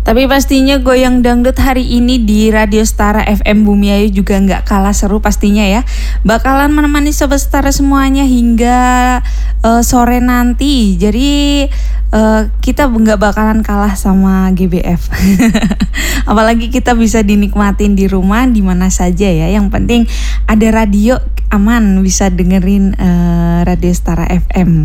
Tapi pastinya goyang dangdut hari ini di Radio Setara FM Bumi Ayu juga nggak kalah seru pastinya ya. Bakalan menemani Sobat Setara semuanya hingga sore nanti. Jadi kita nggak bakalan kalah sama GBF. Apalagi kita bisa dinikmatin di rumah di mana saja ya. Yang penting ada radio aman bisa dengerin Radio Setara FM.